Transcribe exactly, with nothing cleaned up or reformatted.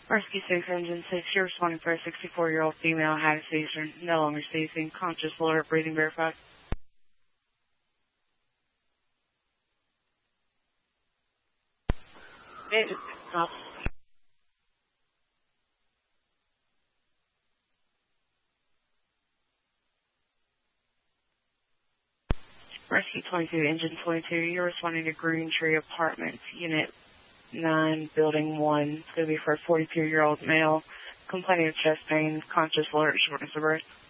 Rescue six, Engine six, you're responding for a sixty-four-year-old female, had a seizure, no longer seizing, conscious, alert, breathing verified. Engine six, stop. Rescue twenty-two, Engine twenty-two, you're responding to Green Tree Apartments, Unit nine, Building one. It's going to be for a forty-two-year-old male, complaining of chest pain, conscious, alert, shortness of breath.